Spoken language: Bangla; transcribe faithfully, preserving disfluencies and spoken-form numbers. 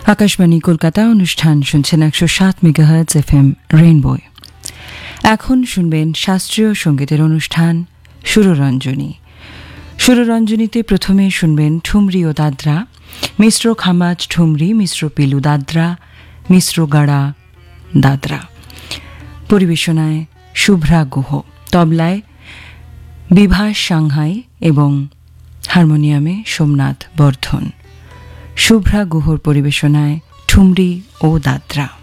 আকাশবাণী কলকাতা অনুষ্ঠান শুনছেন একশো সাত মেগাহার্জ এফ এম রেইনবো। এখন শুনবেন শাস্ত্রীয় সঙ্গীতের অনুষ্ঠান সুররঞ্জনী। সুররঞ্জনীতে প্রথমে শুনবেন ঠুমরি ও দাদরা, মিশ্র খামাজ ঠুমরি, মিশ্র পিলু দাদরা, মিশ্র গাড়া দাদরা। পরিবেশনায় শুভ্রা গুহ, তবলায় বিভাস সাংহাই এবং হারমোনিয়ামে সোমনাথ বর্ধন। শুভ্রা গুহর পরিবেশনায় ঠুমরি ও দাদরা।